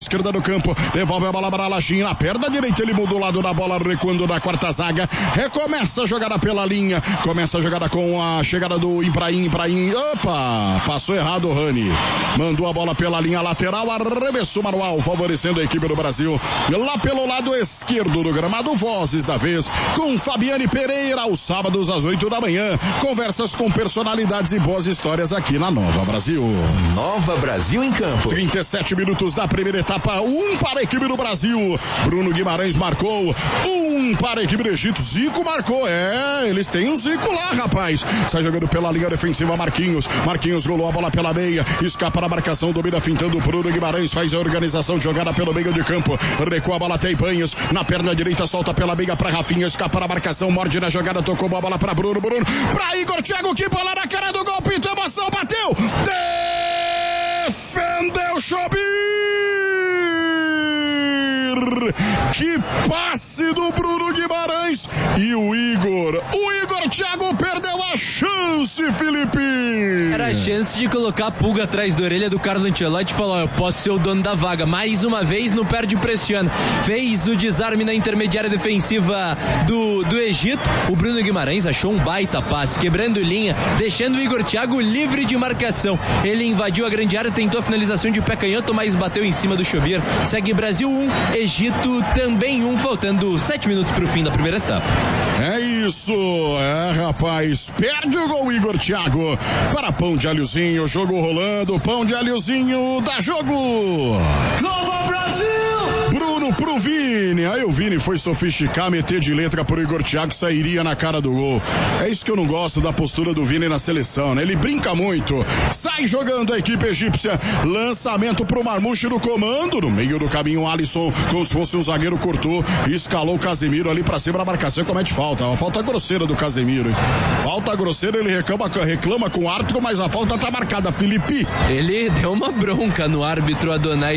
esquerda do campo, devolve a bola para Lachinha, na perna direita ele mudou o lado da bola, recuando da quarta zaga, recomeça a jogada pela linha, começa a jogada com a chegada do Ibrahim, opa, passou errado o Rani, mandou a bola pela linha lateral, arremessou manual, favorecendo a equipe do Brasil, lá pelo lado esquerdo do gramado, Vozes da Vez, com Fabiane Pereira, aos sábados às 8 da manhã, conversas com personalidades e boas histórias aqui na Nova Brasil. Nova Brasil em campo. 37 minutos da primeira etapa, 1 para a equipe do Brasil, Bruno Guimarães marcou, 1 para a equipe do Egito, Zico marcou, eles têm um Zico lá, rapaz, sai jogando pela linha defensiva, Marquinhos rolou a bola pela meia, escapa na marcação, domina fintando o Bruno Guimarães, faz a organização de jogada pelo meio de campo, recua a bola até Ibanhas, na perna direita, solta pela meia para Rafinha, escapa na marcação, morde na jogada, tocou a bola para Bruno, para Igor Thiago, que bola na cara do gol, pintou emoção, bateu, defendeu Chobir, que passe do Bruno Guimarães, e o Igor Thiago perdeu a chance, Felipe. Era a chance de colocar a pulga atrás da orelha do Carlo Ancelotti e falar, eu posso ser o dono da vaga, mais uma vez não perde pressiona, fez o desarme na intermediária defensiva do Egito, o Bruno Guimarães achou um baita passe, quebrando linha, deixando o Igor Thiago livre de marcação, ele invadiu a grande área, tentou a finalização de pé canhoto, mas bateu em cima do Chobir, segue Brasil 1, Egito também 1, faltando 7 minutos para o fim da primeira etapa. É isso, rapaz, perde o gol Igor Thiago, para Pão de Alhozinho, jogo rolando, Pão de Alhozinho, dá jogo! Nova Brasil! Bruno pro Vini, aí o Vini foi sofisticar, meter de letra pro Igor Thiago, sairia na cara do gol. É isso que eu não gosto da postura do Vini na seleção, né? Ele brinca muito, sai jogando a equipe egípcia, lançamento pro Marmouche do comando, no meio do caminho Alisson, como se fosse um zagueiro, cortou, escalou o Casemiro ali pra cima da marcação e comete falta, uma falta grosseira do Casemiro, hein? Falta grosseira, ele reclama com o árbitro, mas a falta tá marcada, Felipe. Ele deu uma bronca no árbitro Adonai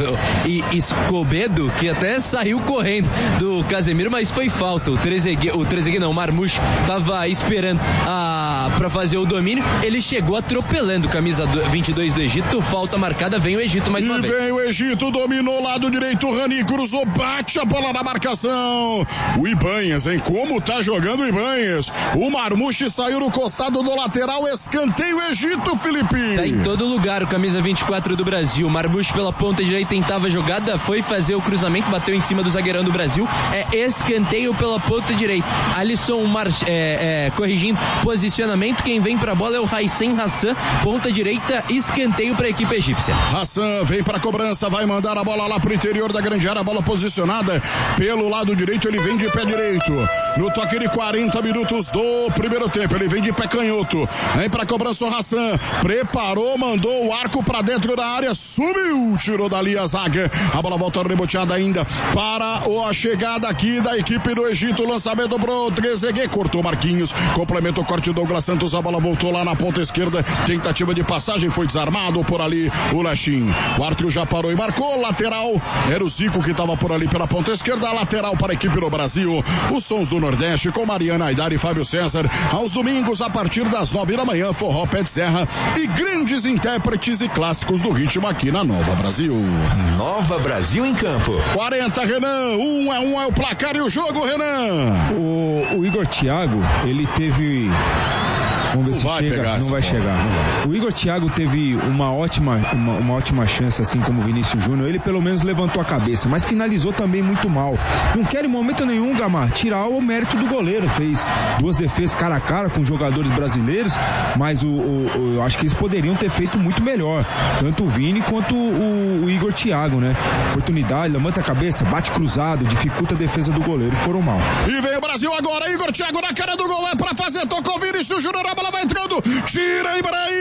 Escobedo, que até saiu correndo do Casemiro, mas foi falta. O Trezeguet não, o Marmouche tava esperando pra fazer o domínio, ele chegou atropelando camisa 22 do Egito, falta marcada, vem o Egito mais uma vez. E vem o Egito, dominou o lado direito, o Rani cruzou, bate a bola na marcação. O Ibanhas, hein? Como tá jogando o Ibanhas? O Marmouche saiu no costado do lateral, escanteio Egito, Felipe. Tá em todo lugar o camisa 24 do Brasil, Marmouche pela ponta direita tentava a jogada, foi fazer o cruzamento, bateu em cima do zagueirão do Brasil, escanteio pela ponta direita, Alisson corrigindo posicionamento, quem vem pra bola é o Raicen Hassan, ponta direita, escanteio pra equipe egípcia. Hassan vem pra cobrança, vai mandar a bola lá pro interior da grande área, a bola posicionada pelo lado direito, ele vem de pé direito, no toque de 40 minutos do primeiro tempo, ele vem de pé canhoto, vem pra cobrança o Hassan, preparou, mandou o arco pra dentro da área, subiu, tirou dali a zaga, a bola volta reboteada ainda para a chegada aqui da equipe do Egito, lançamento pro Trezeguet, cortou Marquinhos, complementa o corte Douglas Santos, a bola voltou lá na ponta esquerda, tentativa de passagem, foi desarmado por ali o Lachin, o árbitro já parou e marcou, lateral, era o Zico que estava por ali pela ponta esquerda, lateral para a equipe do Brasil, os sons do Nordeste com Mariana Aidar e Fábio César, aos domingos a partir das 9 da manhã, forró, pé de serra e grandes intérpretes e clássicos do ritmo aqui na Nova Brasil. Nova Brasil em campo. 40, Renan, 1-1 é o placar e o jogo, Renan. O Igor Thiago, ele teve... Vamos ver se chega, não vai chegar. O Igor Thiago teve uma ótima chance, assim como o Vinícius Júnior. Ele pelo menos levantou a cabeça, mas finalizou também muito mal. Não quero em momento nenhum, Gamar, tirar o mérito do goleiro. Fez 2 defesas cara a cara com jogadores brasileiros, mas eu acho que eles poderiam ter feito muito melhor. Tanto o Vini quanto o Igor Thiago, né? Oportunidade, levanta a cabeça, bate cruzado, dificulta a defesa do goleiro e foram mal. E vem o Brasil agora, Igor Thiago na cara do gol, é pra fazer, tocou Vinícius Júnior, a bola vai entrando, tira Ibrahim,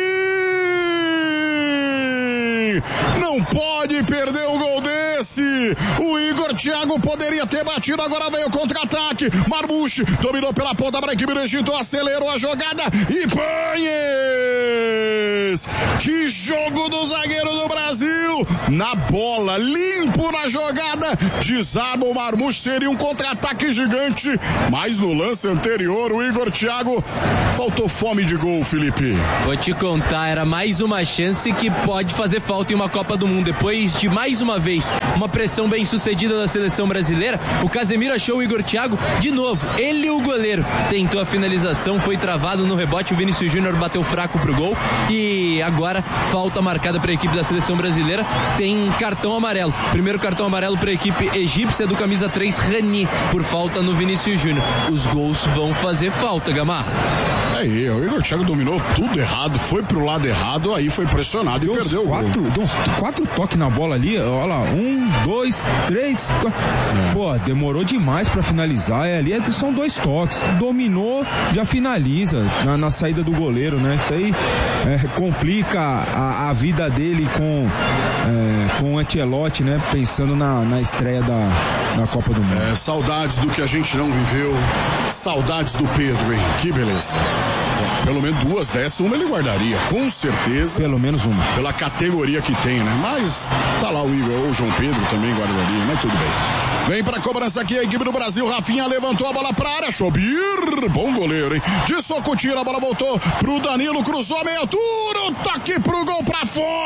não pode perder um gol desse, o Igor Thiago poderia ter batido, agora veio o contra-ataque, Marmouche dominou pela ponta para a equipe do Egito, acelerou a jogada, Ibanhas Soares. Que jogo do zagueiro do Brasil! Na bola, limpo na jogada, desarma o Marmouche, seria um contra-ataque gigante, mas no lance anterior o Igor Thiago faltou fome de gol, Felipe. Vou te contar, era mais uma chance que pode fazer falta em uma Copa do Mundo. Depois de mais uma vez uma pressão bem sucedida da seleção brasileira, o Casemiro achou o Igor Thiago de novo, ele o goleiro tentou a finalização, foi travado no rebote, o Vinícius Júnior bateu fraco pro gol e agora falta marcada para a equipe da seleção brasileira, tem cartão amarelo, primeiro cartão amarelo para a equipe egípcia do camisa 3 Rani, por falta no Vinícius Júnior. Os gols vão fazer falta, Gamarra. Aí, o Igor Thiago dominou tudo errado, foi pro lado errado, aí foi pressionado e perdeu o gol. Deu uns 4 toques na bola ali, olha lá, 1, 2, 3, 4. Pô, demorou demais pra finalizar, ali são 2 toques, dominou, já finaliza na saída do goleiro, né? Isso aí complica a vida dele com o Ancelotti, né? Pensando na estreia da Copa do Mundo. Saudades do que a gente não viveu, saudades do Pedro, hein? Que beleza. Pelo menos 2 dessas, uma ele guardaria, com certeza. Pelo menos uma. Pela categoria que tem, né? Mas tá lá o Igor, ou o João Pedro também guardaria, mas tudo bem. Vem pra cobrança aqui a equipe do Brasil, Rafinha levantou a bola pra área, Chobir, bom goleiro, hein? De soco tira, a bola voltou pro Danilo, cruzou a meia altura, o toque pro gol pra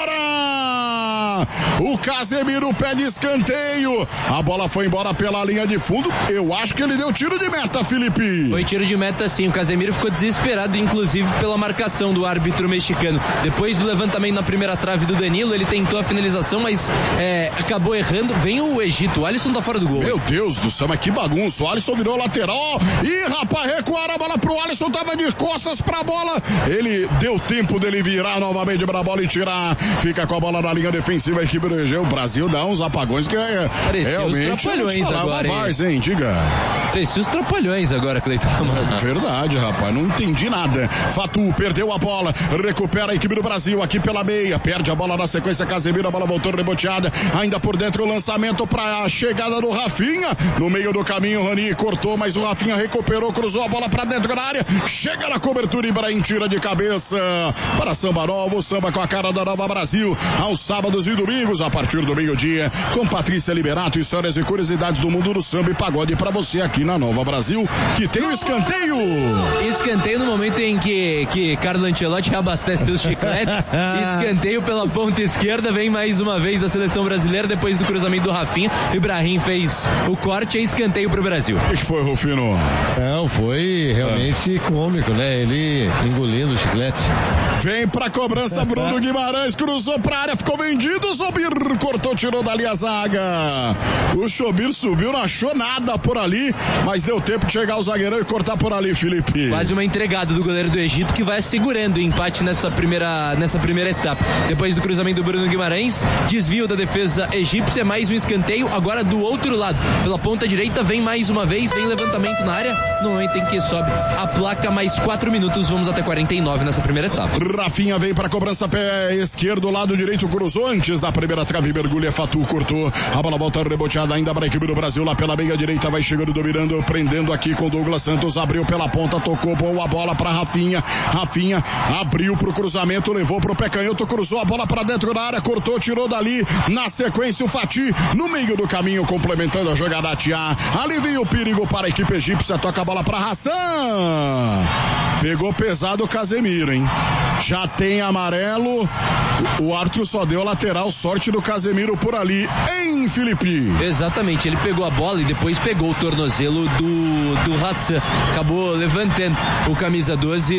fora! O Casemiro pede escanteio, a bola foi embora pela linha de fundo, eu acho que ele deu tiro de meta, Felipe. Foi tiro de meta sim, o Casemiro ficou desesperado, inclusive pela marcação do árbitro mexicano. Depois do levantamento na primeira trave do Danilo, ele tentou a finalização, mas acabou errando. Vem o Egito, o Alisson tá fora do gol. Meu Deus do céu, mas que bagunça, o Alisson virou lateral, e rapaz, recuaram a bola pro Alisson, tava de costas pra bola, ele deu tempo dele virar novamente pra bola e tirar, fica com a bola na linha defensiva, a equipe do EG, o Brasil dá uns apagões que realmente os trapalhões agora, hein, diga. Parecia os trapalhões agora, Cleiton. Verdade, rapaz, não entendi nada. Fatu perdeu a bola, recupera a equipe do Brasil aqui pela meia, perde a bola na sequência, Casemiro, a bola voltou reboteada, ainda por dentro o lançamento pra a chegada do Rafinha, no meio do caminho o Rani cortou, mas o Rafinha recuperou, cruzou a bola pra dentro da área, chega na cobertura, Ibrahim tira de cabeça para Samba Nova, o samba com a cara da Nova Brasil, aos sábados e domingos, a partir do meio-dia, com Patrícia Liberato, histórias e curiosidades do mundo do samba e pagode pra você aqui na Nova Brasil, que tem o escanteio. Escanteio no momento em que Carlo Ancelotti reabastece seus chicletes. Escanteio pela ponta esquerda, vem mais uma vez a seleção brasileira depois do cruzamento do Rafinha. Ibrahim fez o corte e escanteio pro Brasil. O que foi, Rufino? Não, foi realmente cômico, né? Ele engolindo o chiclete. Vem pra cobrança Bruno Guimarães, cruzou pra área, ficou vendido, Zobir cortou, tirou dali a zaga. O Chobir subiu, não achou nada por ali, mas deu tempo de chegar o zagueirão e cortar por ali, Felipe. Quase uma entregada do goleiro do Egito, que vai segurando o empate nessa primeira etapa. Depois do cruzamento do Bruno Guimarães, desvio da defesa egípcia, mais um escanteio, agora do outro lado, pela ponta direita, vem mais uma vez, vem levantamento na área, no momento em que sobe a placa, mais 4 minutos, vamos até 49 nessa primeira etapa. Rafinha vem para cobrança, pé esquerdo, lado direito, cruzou antes da primeira trave, mergulha, Fatu cortou, a bola volta reboteada ainda para a equipe do Brasil, lá pela meia direita, vai chegando, dominando, prendendo aqui com Douglas Santos, abriu pela ponta, tocou boa bola para Rafinha, abriu pro cruzamento, levou pro pé canhoto, cruzou a bola para dentro da área, cortou, tirou dali, na sequência o Fati, no meio do caminho, complementando a jogada Atiá, alivia o perigo para a equipe egípcia, toca a bola para Hassan, pegou pesado o Casemiro, hein? Já tem amarelo, o árbitro só deu lateral, sorte do Casemiro por ali, hein, Felipe? Exatamente, ele pegou a bola e depois pegou o tornozelo do Hassan, acabou levantando o camisa 12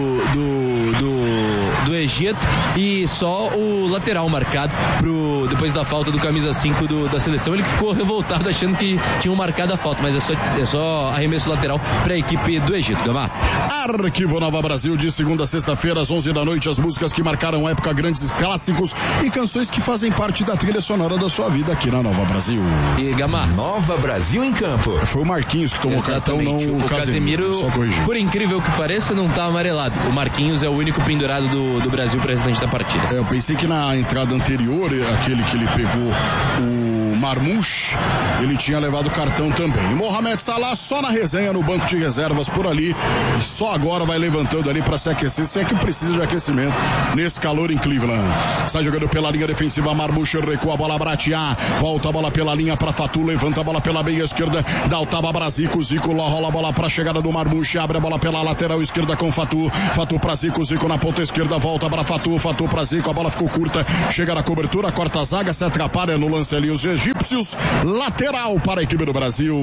do Egito e só o lateral marcado depois da falta do camisa 5 da seleção, ele que ficou revoltado achando que tinham marcado a falta, mas é só arremesso lateral para a equipe do Egito, Gamar. Arquivo Nova Brasil, de segunda a sexta-feira às 11 da noite, as músicas que marcaram a época, grandes clássicos e canções que fazem parte da trilha sonora da sua vida aqui na Nova Brasil. E Gamar, Nova Brasil em campo. Foi o Marquinhos que tomou o cartão, não o Casemiro. Só corrigiu. Por incrível que pareça, não tá amarelado. O Marquinhos é o único pendurado do Brasil para restante da partida. Eu pensei que na entrada anterior, aquele que ele pegou o Marmoush, ele tinha levado cartão também. Mohamed Salah só na resenha no banco de reservas por ali, e só agora vai levantando ali para se aquecer, se é que precisa de aquecimento nesse calor em Cleveland. Sai jogando pela linha defensiva, Marmoush recua a bola para Tiá, volta a bola pela linha para Fatu, levanta a bola pela meia esquerda, dá o taba para Zico, rola a bola para a chegada do Marmoush, abre a bola pela lateral esquerda com Fatu para Zico na ponta esquerda, volta para Fatu para Zico, a bola ficou curta, chega na cobertura, corta a zaga, se atrapalha no lance ali os egípcios, lateral para a equipe do Brasil.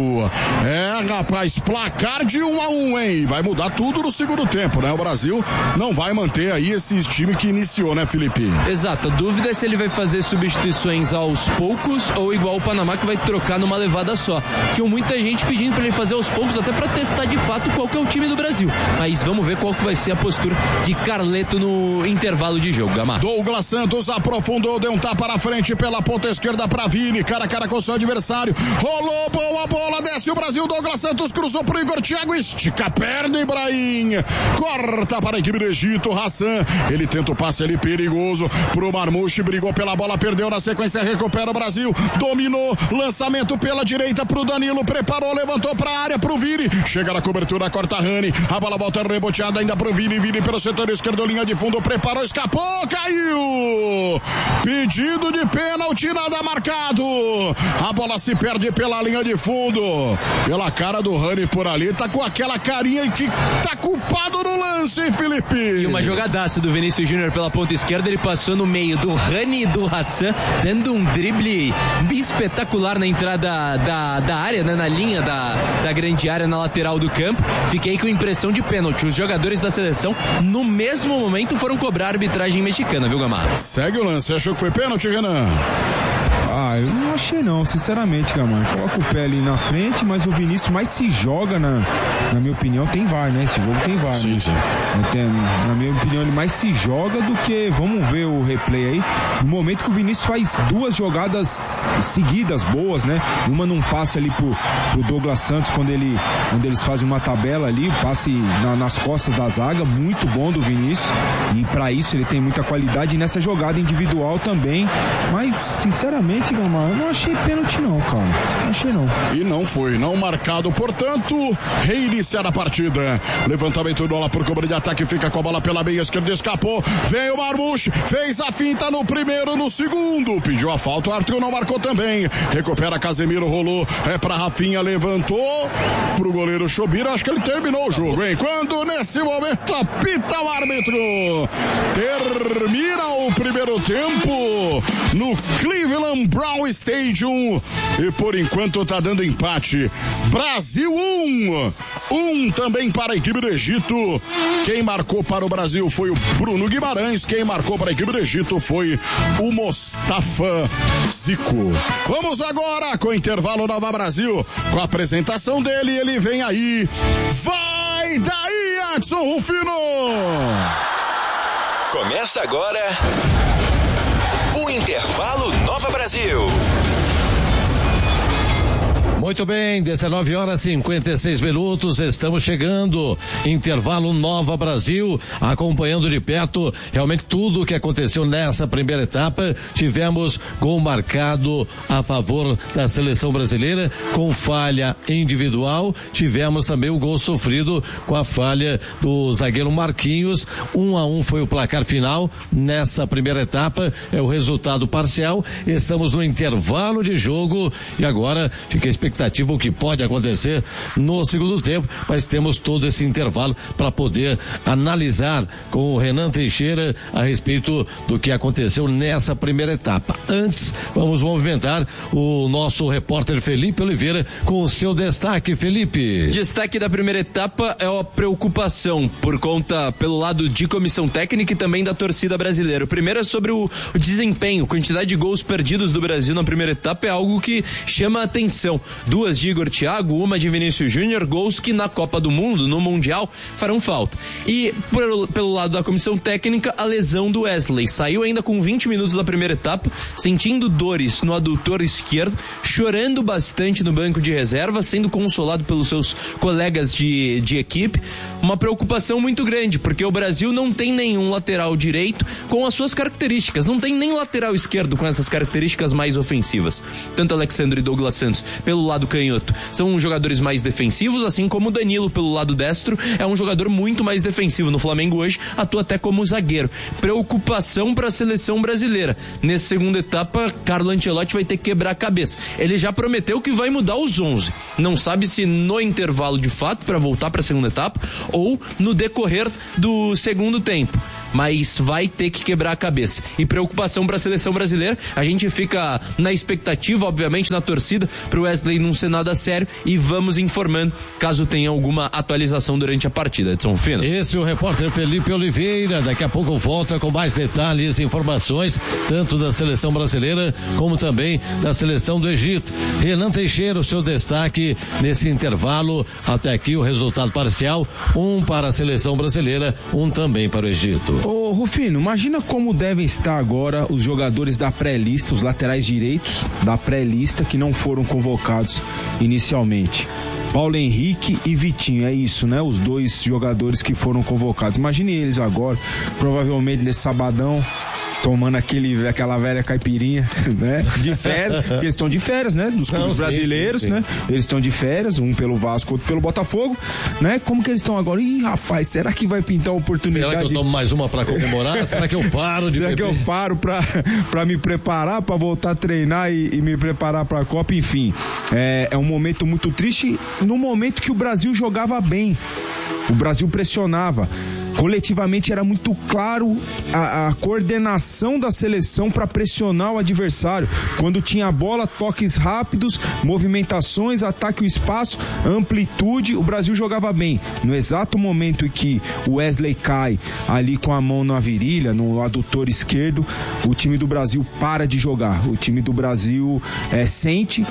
Rapaz, placar de 1-1, hein? Vai mudar tudo no segundo tempo, né? O Brasil não vai manter aí esse time que iniciou, né, Felipe? Exato, a dúvida é se ele vai fazer substituições aos poucos ou igual o Panamá, que vai trocar numa levada só. Tinha muita gente pedindo para ele fazer aos poucos, até para testar de fato qual que é o time do Brasil. Mas vamos ver qual que vai ser a postura de Carleto no intervalo de jogo, Gamar. Douglas Santos aprofundou, deu um tapa na frente pela ponta esquerda para Vini, cara a cara com seu adversário, rolou, boa bola, desce o Brasil, Douglas Santos cruzou pro Igor Thiago, estica a perna, Ibrahim, corta para a equipe do Egito, Hassan, ele tenta o passe ali perigoso pro Marmoush, brigou pela bola, perdeu na sequência, recupera o Brasil, dominou, lançamento pela direita pro Danilo, preparou, levantou pra área pro Vini, chega na cobertura, corta Rani, a bola volta reboteada ainda pro Vini pelo setor esquerdo, linha de fundo, preparou, escapou, caiu, pedido de pênalti, nada marcado, a bola se perde pela linha de fundo, pela cara do Rani por ali, tá com aquela carinha que tá culpado no lance, hein, Felipe? E uma jogadaça do Vinícius Júnior pela ponta esquerda, ele passou no meio do Rani e do Hassan, dando um drible espetacular na entrada da área, né, na linha da grande área, na lateral do campo. Fiquei com impressão de pênalti. Os jogadores da seleção, no mesmo momento, foram cobrar a arbitragem mexicana, viu, Gamar? Segue o lance, achou que foi pênalti, Renan? Eu não achei não, sinceramente, Gamar. Coloca o pé ali na frente, mas o Vinícius mais se joga, na minha opinião, tem VAR, né? Esse jogo tem VAR. Sim, né? sim. Na minha opinião, ele mais se joga do que, vamos ver o replay aí, no momento que o Vinícius faz duas jogadas seguidas, boas, né? Uma num passe ali pro Douglas Santos, quando eles fazem uma tabela ali, o passe nas costas da zaga, muito bom do Vinícius, e pra isso ele tem muita qualidade, e nessa jogada individual também, mas, sinceramente, Gamar, eu não achei pênalti não, cara. Não achei não. E não foi, não marcado, portanto, reiniciar a partida. Levantamento de bola por cobra de ataque, fica com a bola pela meia esquerda, escapou, veio o Marmoush, fez a finta no primeiro, no segundo, pediu a falta, o Arthur não marcou também, recupera Casemiro, rolou, pra Rafinha, levantou pro goleiro Chobira, acho que ele terminou o jogo, hein? Quando nesse momento apita o árbitro, termina o primeiro tempo no Cleveland Brown Stadium, e por enquanto tá dando empate. Brasil 1 também para a equipe do Egito. Quem marcou para o Brasil foi o Bruno Guimarães, quem marcou para a equipe do Egito foi o Mostafa Zico. Vamos agora com o intervalo Nova Brasil, com a apresentação dele, ele vem aí, vai daí, Adson Rufino! Começa agora o Intervalo Nova Brasil. Muito bem, 19h56, estamos chegando, intervalo Nova Brasil, acompanhando de perto realmente tudo o que aconteceu nessa primeira etapa. Tivemos gol marcado a favor da seleção brasileira, com falha individual, tivemos também o gol sofrido com a falha do zagueiro Marquinhos. 1-1 foi o placar final nessa primeira etapa, é o resultado parcial. Estamos no intervalo de jogo e agora fica a expectativa o que pode acontecer no segundo tempo, mas temos todo esse intervalo para poder analisar com o Renan Teixeira a respeito do que aconteceu nessa primeira etapa. Antes, vamos movimentar o nosso repórter Felipe Oliveira com o seu destaque, Felipe. Destaque da primeira etapa é a preocupação pelo lado de comissão técnica e também da torcida brasileira. O primeiro é sobre o desempenho, quantidade de gols perdidos do Brasil na primeira etapa é algo que chama a atenção. 2 de Igor Thiago, 1 de Vinícius Júnior, gols que na Copa do Mundo, no Mundial, farão falta. E pelo lado da comissão técnica, a lesão do Wesley. Saiu ainda com 20 minutos da primeira etapa, sentindo dores no adutor esquerdo, chorando bastante no banco de reserva, sendo consolado pelos seus colegas de equipe. Uma preocupação muito grande, porque o Brasil não tem nenhum lateral direito com as suas características, não tem nem lateral esquerdo com essas características mais ofensivas. Tanto Alexandre e Douglas Santos pelo lado canhoto são jogadores mais defensivos, assim como o Danilo pelo lado destro é um jogador muito mais defensivo. No Flamengo hoje atua até como zagueiro. Preocupação para a seleção brasileira. Nessa segunda etapa, Carlo Ancelotti vai ter que quebrar a cabeça. Ele já prometeu que vai mudar os 11. Não sabe se no intervalo de fato para voltar para a segunda etapa ou no decorrer do segundo tempo. Mas vai ter que quebrar a cabeça. E preocupação para a seleção brasileira, a gente fica na expectativa, obviamente, na torcida, para o Wesley não ser nada sério, e vamos informando caso tenha alguma atualização durante a partida. Edson Fino. Esse é o repórter Felipe Oliveira. Daqui a pouco volta com mais detalhes e informações, tanto da seleção brasileira como também da seleção do Egito. Renan Teixeira, o seu destaque nesse intervalo. Até aqui o resultado parcial, 1 para a seleção brasileira, 1 também para o Egito. Ô Rufino, imagina como devem estar agora os jogadores da pré-lista, os laterais direitos da pré-lista que não foram convocados inicialmente. Paulo Henrique e Vitinho, é isso, né? Os 2 jogadores que foram convocados. Imagine eles agora, provavelmente nesse sabadão, tomando aquela velha caipirinha, né? De férias, porque eles estão de férias, né? Dos clubes brasileiros, sim. Né? Eles estão de férias, um pelo Vasco, outro pelo Botafogo, né? Como que eles estão agora? Ih, rapaz, será que vai pintar a oportunidade? Será que eu tomo mais uma pra comemorar? Será que eu paro de Será beber? que eu paro pra me preparar, pra voltar a treinar e me preparar pra Copa? Enfim, é um momento muito triste, no momento que o Brasil jogava bem. O Brasil pressionava. Coletivamente era muito claro a coordenação da seleção para pressionar o adversário. Quando tinha a bola, toques rápidos, movimentações, ataque o espaço, amplitude, o Brasil jogava bem. No exato momento em que o Wesley cai ali com a mão na virilha, no adutor esquerdo, o time do Brasil para de jogar. O time do Brasil sente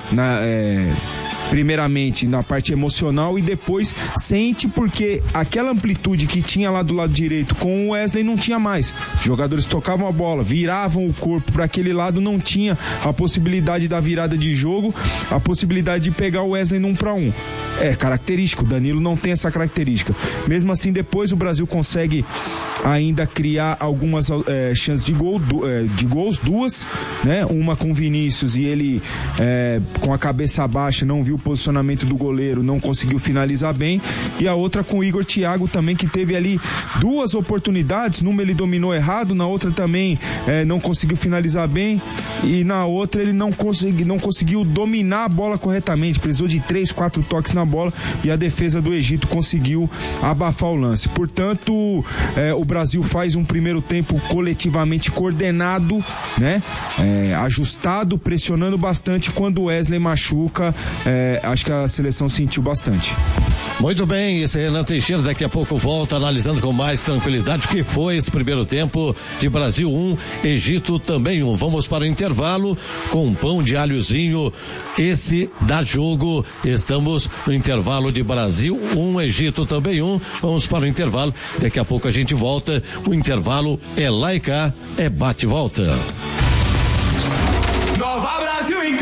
primeiramente na parte emocional e depois sente porque aquela amplitude que tinha lá do lado direito com o Wesley não tinha mais. Os jogadores tocavam a bola, viravam o corpo para aquele lado, não tinha a possibilidade da virada de jogo, a possibilidade de pegar o Wesley num 1-1. É característico, o Danilo não tem essa característica. Mesmo assim, depois o Brasil consegue ainda criar algumas chances de gols, 2, né? Uma com o Vinícius e ele com a cabeça baixa, não viu o posicionamento do goleiro, não conseguiu finalizar bem, e a outra com o Igor Thiago também, que teve ali 2 oportunidades, numa ele dominou errado, na outra também não conseguiu finalizar bem, e na outra ele não conseguiu dominar a bola corretamente, precisou de 3, 4 toques na bola, e a defesa do Egito conseguiu abafar o lance. Portanto, o Brasil faz um primeiro tempo coletivamente coordenado, né? Ajustado, pressionando bastante. Quando o Wesley machuca, acho que a seleção sentiu bastante. Muito bem, esse Renan Teixeira daqui a pouco volta analisando com mais tranquilidade o que foi esse primeiro tempo de Brasil 1, Egito também 1. Vamos para o intervalo com um pão de alhozinho, esse dá jogo. Estamos no intervalo de Brasil 1, Egito também 1. Vamos para o intervalo, daqui a pouco a gente volta. O intervalo é lá e cá, é bate e volta.